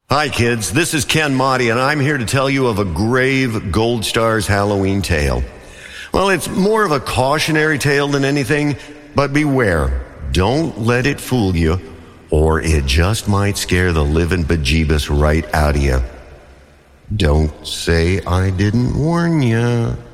Hi kids, this is Ken Motti and I'm here to tell you of a grave Gold Stars Halloween tale. Well, it's more of a cautionary tale than anything, but beware. Don't let it fool you, or it just might scare the living bejeebus right out of you. Don't say I didn't warn you.